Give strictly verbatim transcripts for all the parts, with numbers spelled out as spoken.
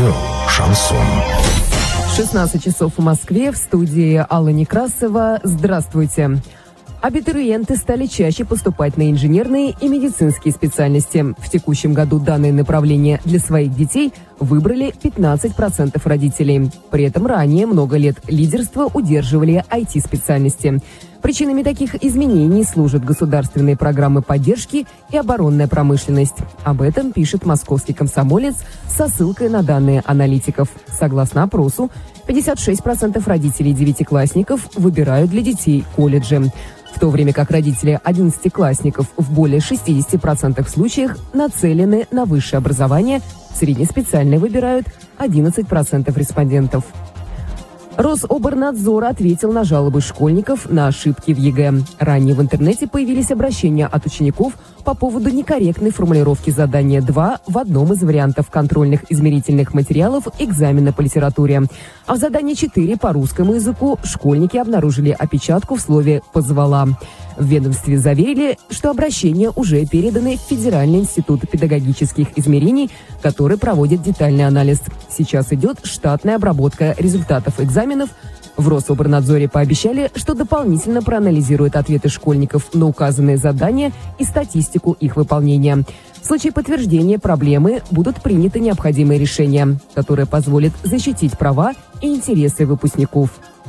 Радио «Шансон». шестнадцать часов в Москве, в студии Алла Некрасова. Здравствуйте. Абитуриенты стали чаще поступать на инженерные и медицинские специальности. В текущем году данные направления для своих детей выбрали пятнадцать процентов родителей. При этом ранее много лет лидерство удерживали ай ти-специальности. Причинами таких изменений служат государственные программы поддержки и оборонная промышленность. Об этом пишет «Московский комсомолец» со ссылкой на данные аналитиков. Согласно опросу, пятьдесят шесть процентов родителей девятиклассников выбирают для детей колледжи, в то время как родители одиннадцатиклассников в более шестидесяти процентах случаев нацелены на высшее образование, среднеспециальное выбирают одиннадцать процентов респондентов. Рособорнадзор ответил на жалобы школьников на ошибки в ЕГЭ. Ранее в интернете появились обращения от учеников по поводу некорректной формулировки задания два в одном из вариантов контрольных измерительных материалов экзамена по литературе. А в задании четыре по русскому языку школьники обнаружили опечатку в слове «позвала». В ведомстве заверили, что обращения уже переданы в Федеральный институт педагогических измерений, который проводит детальный анализ. Сейчас идет штатная обработка результатов экзаменов. В Рособорнадзоре пообещали, что дополнительно проанализируют ответы школьников на указанные задания и статистику их выполнения. В случае подтверждения проблемы будут приняты необходимые решения, которые позволят защитить права и интересы выпускников.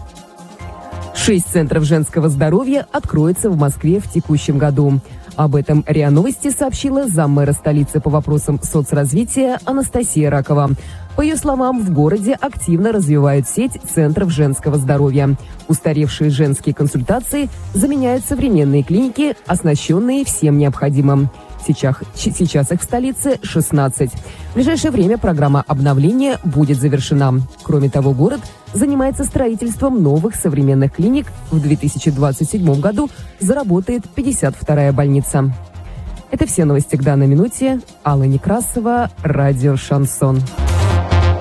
Шесть центров женского здоровья откроются в Москве в текущем году. Об этом РИА Новости сообщила заммэра столицы по вопросам соцразвития Анастасия Ракова. По ее словам, в городе активно развивают сеть центров женского здоровья. Устаревшие женские консультации заменяют современные клиники, оснащенные всем необходимым. Сейчас, сейчас их в столице шестнадцать. В ближайшее время программа обновления будет завершена. Кроме того, город занимается строительством новых современных клиник. В две тысячи двадцать седьмом году заработает пятьдесят вторая больница. Это все новости к данной минуте. Алла Некрасова, радио «Шансон».